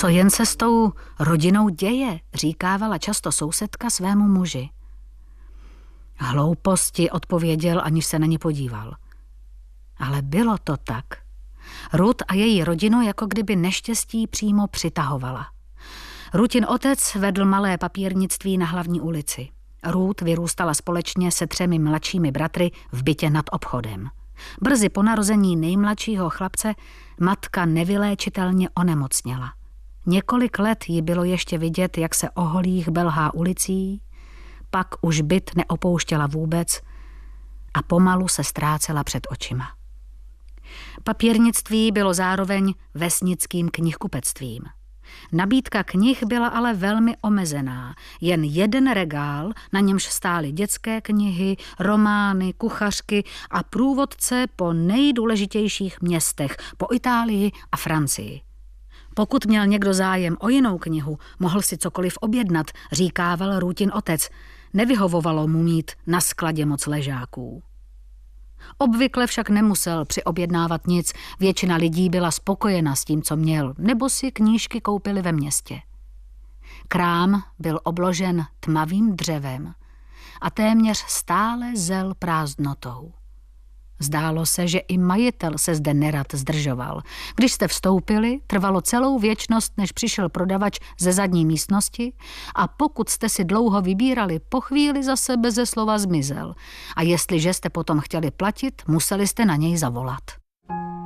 Co jen se s tou rodinou děje, říkávala často sousedka svému muži. Hlouposti, odpověděl, aniž se na ně podíval. Ale bylo to tak. Ruth a její rodinu jako kdyby neštěstí přímo přitahovala. Ruthin otec vedl malé papírnictví na hlavní ulici. Ruth vyrůstala společně se 3 mladšími bratry v bytě nad obchodem. Brzy po narození nejmladšího chlapce matka nevyléčitelně onemocněla. Několik let jí bylo ještě vidět, jak se o holých belhá ulicí, pak už byt neopouštěla vůbec a pomalu se ztrácela před očima. Papírnictví bylo zároveň vesnickým knihkupectvím. Nabídka knih byla ale velmi omezená. Jen jeden regál, na němž stály dětské knihy, romány, kuchařky a průvodce po nejdůležitějších městech, po Itálii a Francii. Pokud měl někdo zájem o jinou knihu, mohl si cokoliv objednat, říkával Ruthin otec. Nevyhovovalo mu mít na skladě moc ležáků. Obvykle však nemusel přiobjednávat nic, většina lidí byla spokojena s tím, co měl, nebo si knížky koupili ve městě. Krám byl obložen tmavým dřevem a téměř stále zel prázdnotou. Zdálo se, že i majitel se zde nerad zdržoval. Když jste vstoupili, trvalo celou věčnost, než přišel prodavač ze zadní místnosti a pokud jste si dlouho vybírali, po chvíli zase beze slova zmizel. A jestliže jste potom chtěli platit, museli jste na něj zavolat.